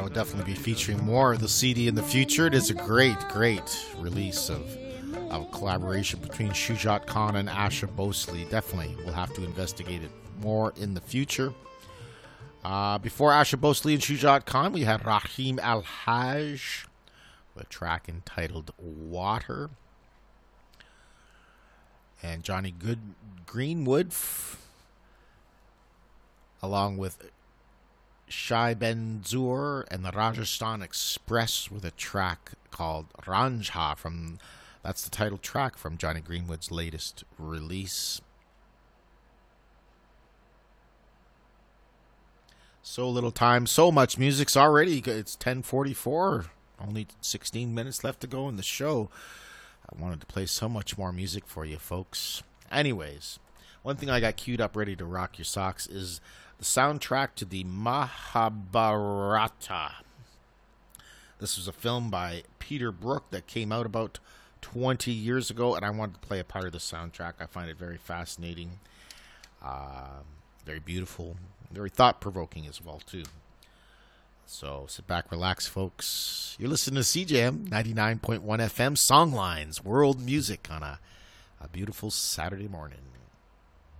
will definitely be featuring more of the CD in the future. It is a great, great release of a collaboration between Shujat Khan and Asha Bhosle. Definitely, we'll have to investigate it more in the future. Before Asha Bhosle and Shujat Khan, we had Rahim Al-Haj with a track entitled Water. And Johnny Greenwood, along with Shai Ben-Zur and the Rajasthan Express with a track called Ranjha. That's the title track from Johnny Greenwood's latest release. So little time, so much music's already. It's 10:44. Only 16 minutes left to go in the show. I wanted to play so much more music for you folks. Anyways, one thing I got queued up ready to rock your socks is the soundtrack to the Mahabharata. This was a film by Peter Brook that came out about 20 years ago, and I wanted to play a part of the soundtrack. I find it very fascinating, very beautiful, very thought-provoking as well, too. So sit back, relax, folks. You're listening to CJM 99.1 FM Songlines, world music on a beautiful Saturday morning.